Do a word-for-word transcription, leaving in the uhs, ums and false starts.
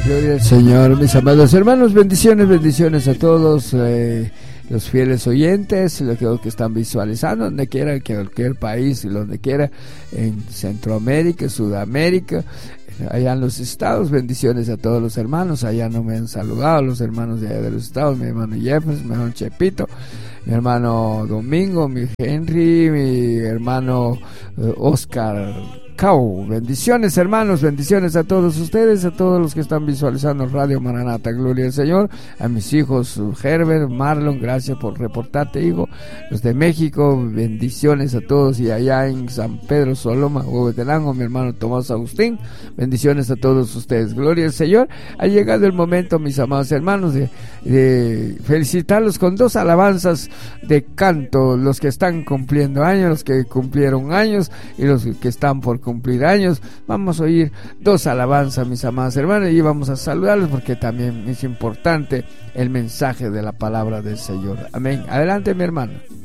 Gloria al Señor, mis amados hermanos, bendiciones, bendiciones a todos eh, los fieles oyentes, los que, que están visualizando, donde quiera, que cualquier país, donde quiera, en Centroamérica, Sudamérica, allá en los estados, bendiciones a todos los hermanos. Allá no me han saludado los hermanos de allá de los estados, mi hermano Jefferson, mi hermano Chepito, mi hermano Domingo, mi Henry, mi hermano eh, Oscar Cau. Bendiciones, hermanos, bendiciones a todos ustedes, a todos los que están visualizando Radio Maranata, gloria al Señor, a mis hijos Herbert, Marlon, gracias por reportarte, hijo, los de México, bendiciones a todos, y allá en San Pedro Soloma, Huehuetenango, mi hermano Tomás Agustín, bendiciones a todos ustedes, gloria al Señor. Ha llegado el momento, mis amados hermanos, de, de felicitarlos con dos alabanzas de canto, los que están cumpliendo años, los que cumplieron años y los que están por cumplir años. Vamos a oír dos alabanzas, mis amados hermanos, y vamos a saludarlos porque también es importante el mensaje de la palabra del Señor. Amén. Adelante, mi hermano.